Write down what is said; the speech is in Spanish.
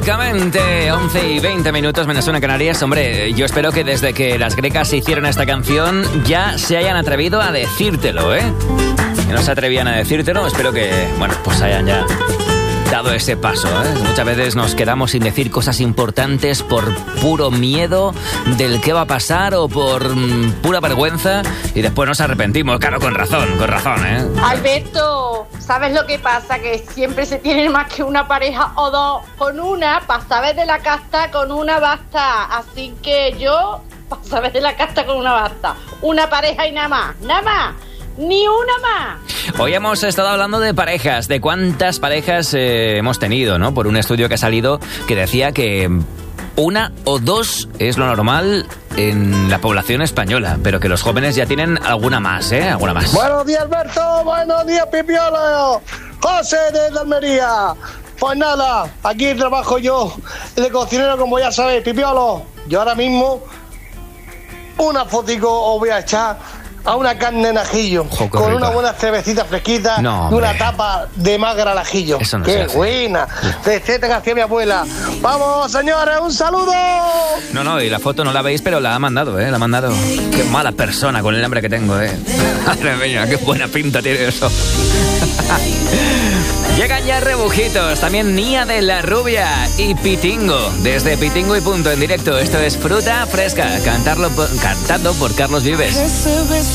Exactamente, 11 y 20 minutos menos una Canarias. Hombre, yo espero que desde que las grecas hicieron esta canción ya se hayan atrevido a decírtelo, ¿eh? Que no se atrevían a decírtelo, espero que, bueno, pues hayan ya dado ese paso, ¿eh? Muchas veces nos quedamos sin decir cosas importantes por puro miedo del qué va a pasar o por pura vergüenza y después nos arrepentimos, claro, con razón, ¿eh? Alberto, ¿sabes lo que pasa? Que siempre se tiene más que una pareja o dos. Con una, para saber de la casta, con una basta. Así que yo, para saber de la casta, con una basta. Una pareja y nada más, ni una más. Hoy hemos estado hablando de parejas, de cuántas parejas hemos tenido, ¿no? Por un estudio que ha salido que decía que una o dos es lo normal en la población española, pero que los jóvenes ya tienen alguna más, ¿eh? Alguna más. Buenos días, Alberto. Buenos días, Pipiolo. José de Almería. Pues nada, aquí trabajo yo de cocinero, como ya sabéis, Pipiolo. Yo ahora mismo una fotico os voy a echar a una carne en ajillo, con rico. Una buena cervecita fresquita y una tapa de magra al ajillo. Eso no ¡Qué buena! Receta que hacía mi abuela. ¡Vamos, señores! ¡Un saludo! No, y la foto no la veis, pero la ha mandado, ¿eh? La ha mandado. ¡Qué mala persona con el hambre que tengo, eh! Madre mía, qué buena pinta tiene eso. Llegan ya rebujitos, también Nia de la Rubia y Pitingo. Desde Pitingo y Punto en directo. Esto es Fruta Fresca, cantado por Carlos Vives.